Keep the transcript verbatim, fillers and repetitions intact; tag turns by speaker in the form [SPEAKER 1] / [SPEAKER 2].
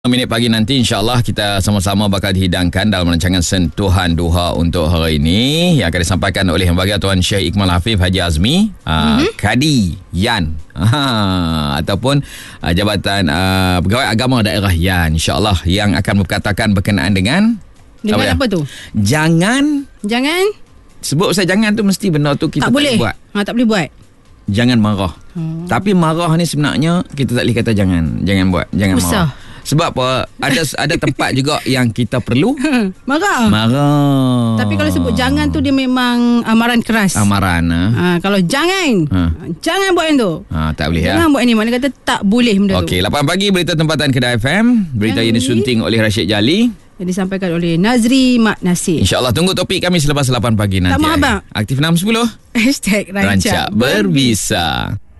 [SPEAKER 1] Minit pagi nanti insyaAllah kita sama-sama bakal dihidangkan dalam rancangan Sentuhan Duha untuk hari ini yang akan disampaikan oleh Yang Bahagia Tuan Syekh Iqmal Hafif Haji Azmi, uh, mm-hmm. Kadi Yan uh, ataupun uh, Jabatan uh, Pegawai Agama Daerah Yan, insyaAllah, yang akan berkatakan berkenaan dengan
[SPEAKER 2] Dengan apa, apa tu?
[SPEAKER 1] Jangan
[SPEAKER 2] Jangan
[SPEAKER 1] Sebut saya jangan tu mesti benda tu kita tak,
[SPEAKER 2] tak boleh
[SPEAKER 1] buat.
[SPEAKER 2] ha, Tak boleh buat.
[SPEAKER 1] Jangan marah.
[SPEAKER 2] hmm.
[SPEAKER 1] Tapi marah ni sebenarnya kita tak boleh kata jangan. Jangan buat. Jangan
[SPEAKER 2] Usah.
[SPEAKER 1] marah. Sebab apa? Ada ada tempat juga yang kita perlu
[SPEAKER 2] marah.
[SPEAKER 1] Marah.
[SPEAKER 2] Tapi kalau sebut jangan tu dia memang amaran keras.
[SPEAKER 1] Amaran. Ha?
[SPEAKER 2] Ha, kalau jangan, ha. jangan buat yang tu.
[SPEAKER 1] Ha, tak boleh.
[SPEAKER 2] Jangan
[SPEAKER 1] ya?
[SPEAKER 2] buat ni. Mana kata tak boleh benda
[SPEAKER 1] Okey,
[SPEAKER 2] tu.
[SPEAKER 1] lapan pagi berita tempatan Kedah F M. Berita yang, yang disunting oleh Rashid Jali.
[SPEAKER 2] Yang disampaikan oleh Nazri Mak Nasir.
[SPEAKER 1] InsyaAllah tunggu topik kami selepas lapan pagi nanti.
[SPEAKER 2] Tak mau abang.
[SPEAKER 1] Aktif enam sepuluh.
[SPEAKER 2] Hashtag Rancak,
[SPEAKER 1] Rancak Berbisa.